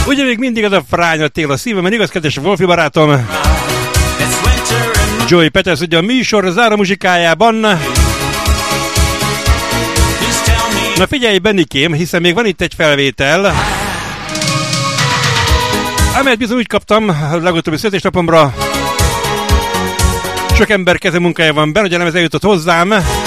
Ugye még mindig az a fránya tél a szívemben, igaz, kedves Wolfi barátom? Joey Peters ugye a műsor záró muzsikájában. Na figyelj, Bennikém, hiszen még van itt egy felvétel, amelyet bizony úgy kaptam a legutóbbi születésnapomra. Sok ember kezemunkája van benne, hogy nem ez eljutott hozzám.